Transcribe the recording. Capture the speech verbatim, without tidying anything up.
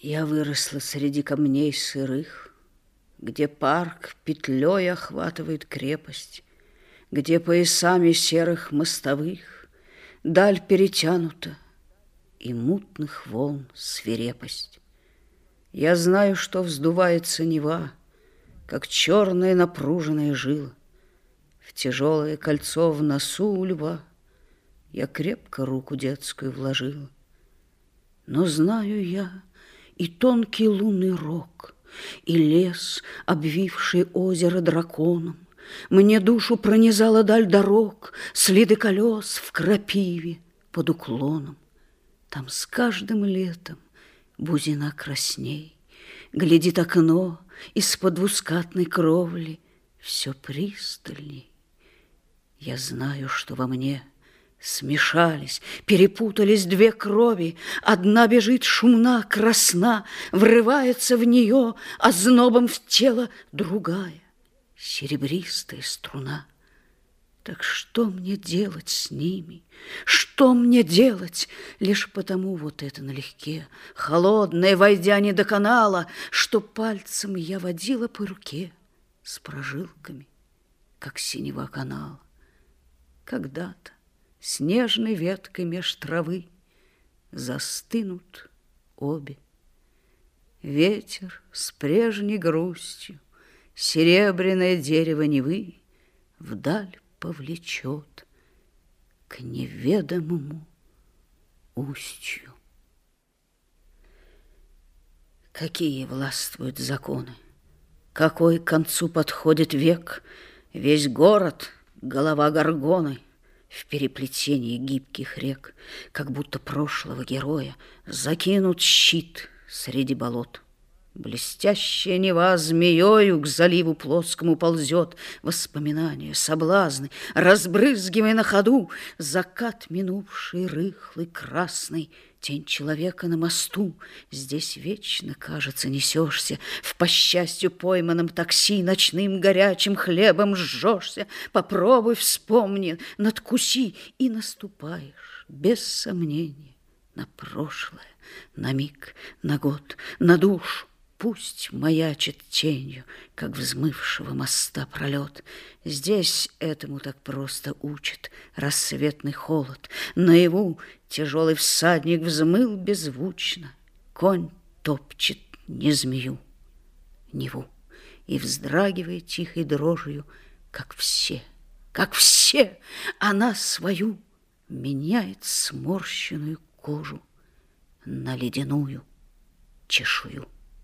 Я выросла среди камней сырых, где парк петлей охватывает крепость, где поясами серых мостовых даль перетянута и мутных волн свирепость. Я знаю, что вздувается Нева, как черная напруженная жила. В тяжелое кольцо в носу у льва я крепко руку детскую вложила. Но знаю я и тонкий лунный рог, и лес, обвивший озеро драконом. Мне душу пронизала даль дорог, следы колес в крапиве под уклоном. Там с каждым летом бузина красней, глядит окно из-под двускатной кровли все пристальней. Я знаю, что во мне смешались, перепутались две крови. Одна бежит шумна, красна, врывается в нее ознобом в тело другая, серебристая струна. Так что мне делать с ними? Что мне делать? Лишь потому вот это налегке, холодное, войдя не до канала, что пальцем я водила по руке с прожилками, как синего канала. Когда-то снежной веткой меж травы застынут обе. Ветер с прежней грустью серебряное дерево Невы вдаль повлечет к неведомому устью. Какие властвуют законы, какой к концу подходит век, весь город — голова горгоны в переплетении гибких рек, как будто прошлого героя закинут щит среди болот. Блестящая Нева змеёю к заливу плоскому ползет, воспоминания, соблазны, разбрызгивая на ходу закат минувший, рыхлый, красный, тень человека на мосту. Здесь вечно, кажется, несешься, в по счастью пойманном такси ночным горячим хлебом жжешься. Попробуй, вспомни, надкуси, и наступаешь без сомнения на прошлое, на миг, на год, на душу. Пусть маячит тенью, как взмывшего моста пролет. Здесь этому так просто учит рассветный холод. Наяву тяжелый всадник взмыл беззвучно. Конь топчет не змею, Неву, и вздрагивает тихой дрожью, как все, как все, она свою меняет сморщенную кожу на ледяную чешую.